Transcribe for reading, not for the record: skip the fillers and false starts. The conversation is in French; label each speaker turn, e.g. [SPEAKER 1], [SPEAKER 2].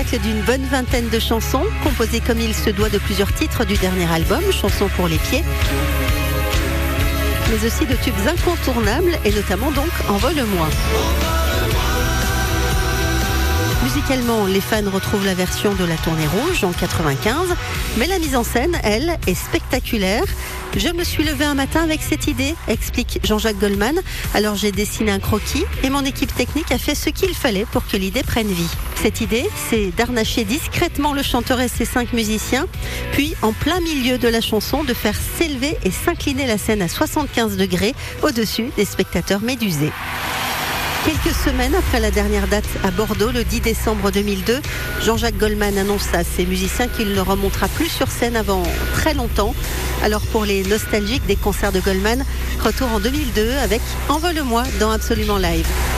[SPEAKER 1] spectacle d'une bonne vingtaine de chansons, composées comme il se doit de plusieurs titres du dernier album, Chansons pour les pieds, mais aussi de tubes incontournables et notamment donc Envole-moi. Musicalement, les fans retrouvent la version de la Tournée Rouge en 95, mais la mise en scène, elle, est spectaculaire. Je me suis levée un matin avec cette idée, explique Jean-Jacques Goldman. Alors j'ai dessiné un croquis et mon équipe technique a fait ce qu'il fallait pour que l'idée prenne vie. Cette idée, c'est d'harnacher discrètement le chanteur et ses 5 musiciens, puis en plein milieu de la chanson, de faire s'élever et s'incliner la scène à 75 degrés au-dessus des spectateurs médusés. Quelques semaines après la dernière date à Bordeaux, le 10 décembre 2002, Jean-Jacques Goldman annonce à ses musiciens qu'il ne remontera plus sur scène avant très longtemps. Alors pour les nostalgiques des concerts de Goldman, retour en 2002 avec Envole-moi dans Absolument Live.